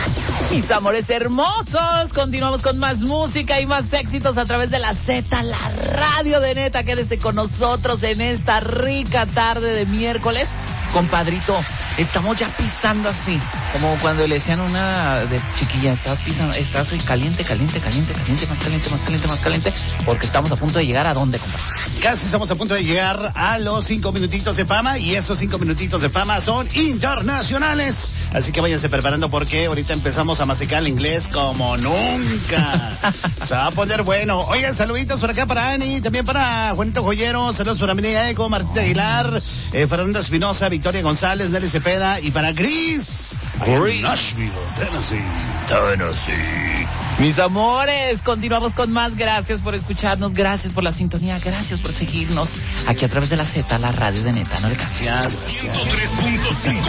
Mis amores hermosos, continuamos con más música y más éxitos a través de la Z, la radio de Neta. Quédese con nosotros en esta rica tarde de miércoles. Compadrito, estamos ya pisando así, como cuando le decían una de chiquilla, estás pisando, estás caliente, más caliente, porque estamos a punto de llegar a dónde, compadre. Casi estamos a punto de llegar a los 5 minutitos de fama, y esos 5 minutitos de fama son internacionales. Así que váyanse preparando porque ahorita empezamos a masticar el inglés como nunca. Se va a poner bueno. Oigan, saluditos por acá para Ani, también para Juanito Joyero, saludos para Mireya Eco, Martita Aguilar, Fernanda Espinosa, Victoria González, Nelly Cepeda, y para Gris, en Nashville, Tennessee. Mis amores, continuamos con más. Gracias por escucharnos, gracias por la sintonía, gracias por seguirnos aquí a través de la Z, la radio de Neta. No le cambies. Gracias. 103.5